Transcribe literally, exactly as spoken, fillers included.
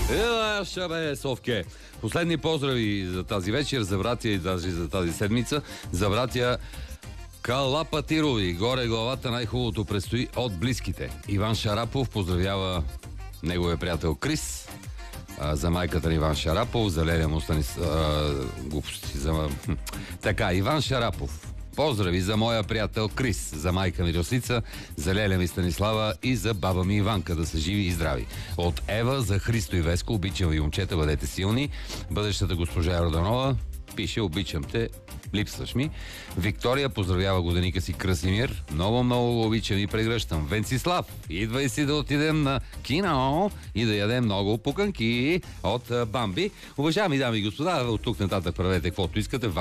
Ела, шабе, Совке! Последни поздрави за тази вечер, за братя и даже за тази седмица. За братя Калапатирови. Горе главата, най-хубавото предстои от близките. Иван Шарапов поздравява неговия приятел Крис. А, за майката на Иван Шарапов, за Леля му Станис... А, глупости, за... Така, Иван Шарапов. Поздрави за моя приятел Крис, за майка ми Росица, за Леля ми Станислава и за баба ми Иванка, да са живи и здрави. От Ева за Христо и Веско, обичам ви, момчета, бъдете силни. Бъдещата госпожа Йорданова пише: обичам те, липсваш ми. Виктория поздравява годеника си Красимир. Много, много обичам и прегръщам. Венцислав, идвай си да отидем на кино и да ядем много пуканки от Бамби. Уважаеми дами и господа, от тук нататък правете каквото искате.